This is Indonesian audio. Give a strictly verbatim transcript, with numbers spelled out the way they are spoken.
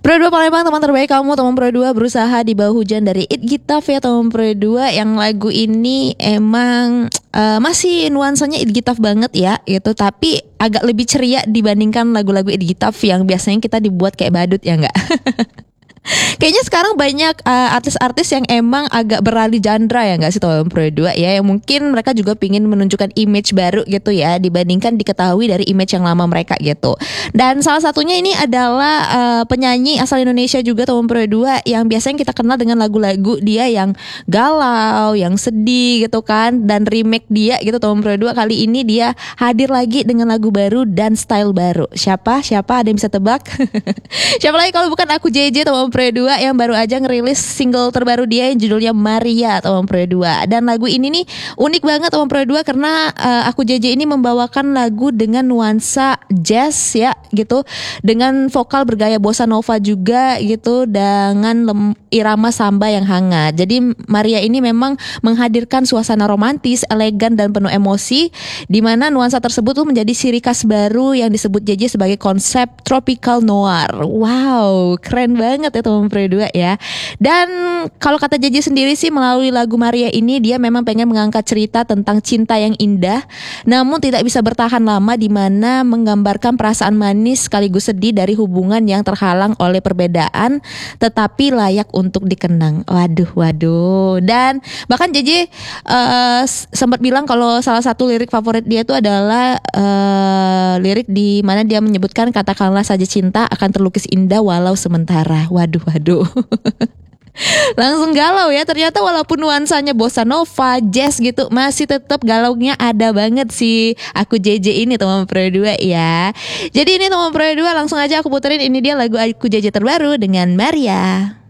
Pro dua Palembang, teman terbaik kamu. Teman Pro dua berusaha di bawah hujan dari It Gitaf ya teman Pro dua. Yang lagu ini emang uh, masih nuansanya It Gitaf banget ya gitu, tapi agak lebih ceria dibandingkan lagu-lagu It Gitaf yang biasanya kita dibuat kayak badut ya enggak. Kayaknya sekarang banyak uh, artis-artis yang emang agak beralih genre ya nggak sih teman Pro dua ya, yang mungkin mereka juga pingin menunjukkan image baru gitu ya dibandingkan diketahui dari image yang lama mereka gitu. Dan salah satunya ini adalah uh, penyanyi asal Indonesia juga teman Pro dua yang biasanya kita kenal dengan lagu-lagu dia yang galau, yang sedih gitu kan, dan remake dia gitu teman Pro dua. Kali ini dia hadir lagi dengan lagu baru dan style baru. Siapa? Siapa? Ada yang bisa tebak? Siapa lagi kalau bukan Aku J J teman Pro dua yang baru aja ngerilis single terbaru dia yang judulnya Maria teman Pro dua. Dan lagu ini nih unik banget teman Pro dua karena uh, Aku J J ini membawakan lagu dengan nuansa jazz ya gitu, dengan vokal bergaya bossa nova juga gitu, dengan lem- irama samba yang hangat. Jadi Maria ini memang menghadirkan suasana romantis, elegan dan penuh emosi, di mana nuansa tersebut tuh menjadi ciri khas baru yang disebut J J sebagai konsep tropical noir. Wow, keren banget ya teman Pro dua ya. Dan kalau kata J J sendiri sih, melalui lagu Maria ini dia memang pengen mengangkat cerita tentang cinta yang indah namun tidak bisa bertahan lama, di mana menggambarkan perasaan manis sekaligus sedih dari hubungan yang terhalang oleh perbedaan tetapi layak untuk dikenang. Waduh waduh. Dan bahkan J J uh, sempat bilang kalau salah satu lirik favorit dia itu adalah uh, lirik di mana dia menyebutkan katakanlah saja cinta akan terlukis indah walau sementara. Waduh waduh. Langsung galau ya. Ternyata walaupun nuansanya bossa nova, jazz gitu, masih tetap galaunya ada banget sih Aku J J ini teman Pro dua ya. Jadi ini teman Pro dua, langsung aja aku puterin ini dia lagu Aku J J terbaru dengan Maria.